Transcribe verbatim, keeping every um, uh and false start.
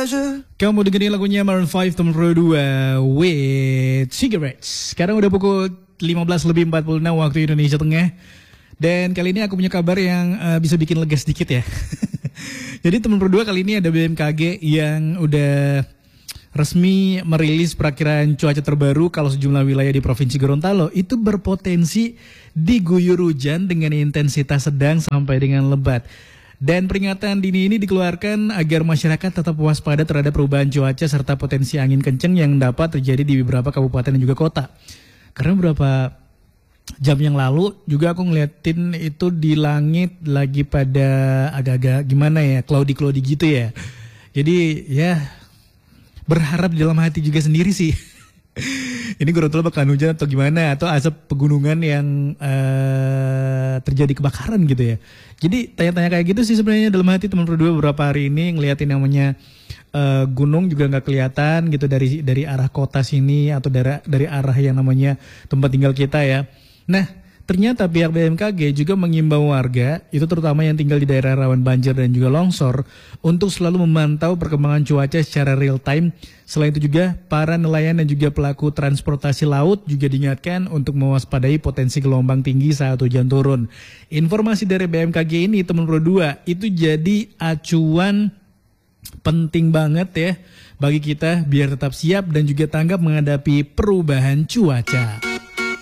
pleasure. Kamu dengerin lagunya Maroon five Temen Pro dua with Cigarettes. Sekarang udah pukul lima belas lebih empat puluh enam waktu Indonesia Tengah. Dan kali ini aku punya kabar yang uh, bisa bikin lega sedikit ya. Jadi Temen Pro dua kali ini ada B M K G yang udah resmi merilis perakiraan cuaca terbaru kalau sejumlah wilayah di Provinsi Gorontalo itu berpotensi diguyur hujan dengan intensitas sedang sampai dengan lebat. Dan peringatan dini ini dikeluarkan agar masyarakat tetap waspada terhadap perubahan cuaca serta potensi angin kencang yang dapat terjadi di beberapa kabupaten dan juga kota. Karena beberapa jam yang lalu juga aku ngeliatin itu di langit lagi pada agak-agak gimana ya, cloudy-cloudy gitu ya. Jadi ya berharap di dalam hati juga sendiri sih. Ini Gorontalo bakalan hujan atau gimana, atau asap pegunungan yang uh, terjadi kebakaran gitu ya. Jadi tanya-tanya kayak gitu sih sebenarnya dalam hati teman berdua beberapa hari ini ngeliatin namanya uh, gunung juga nggak kelihatan gitu dari dari arah kota sini atau dari dari arah yang namanya tempat tinggal kita ya. Nah, ternyata pihak B M K G juga mengimbau warga, itu terutama yang tinggal di daerah rawan banjir dan juga longsor, untuk selalu memantau perkembangan cuaca secara real time. Selain itu juga, para nelayan dan juga pelaku transportasi laut juga diingatkan untuk mewaspadai potensi gelombang tinggi saat hujan turun. Informasi dari B M K G ini, teman Pro dua, itu jadi acuan penting banget ya bagi kita biar tetap siap dan juga tanggap menghadapi perubahan cuaca.